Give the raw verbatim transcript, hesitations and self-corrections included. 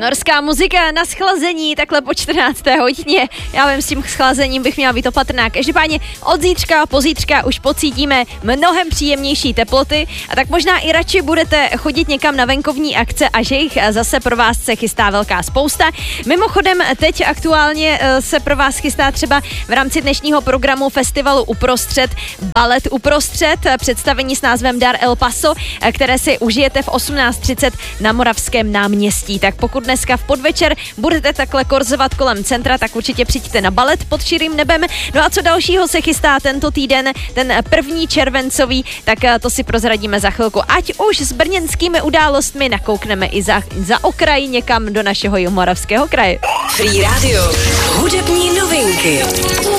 Norská muzika na schlazení, takhle po čtrnácté hodině. Já vím, s tím schlazením bych měla být opatrná. Každopádně od zítřka, pozítřka už pocítíme mnohem příjemnější teploty a tak možná i radši budete chodit někam na venkovní akce a že jich zase pro vás se chystá velká spousta. Mimochodem teď aktuálně se pro vás chystá třeba v rámci dnešního programu festivalu Uprostřed balet Uprostřed, představení s názvem Dar El Paso, které si užijete v osmnáct třicet na Moravském náměstí. Tak pokud dneska v podvečer budete takhle korzovat kolem centra, tak určitě přijďte na balet pod širým nebem. No a co dalšího se chystá tento týden, ten první červencový, tak to si prozradíme za chvilku. Ať už s brněnskými událostmi nakoukneme i za, za okraj někam do našeho Jihomoravského kraje. Free Radio. Hudební novinky.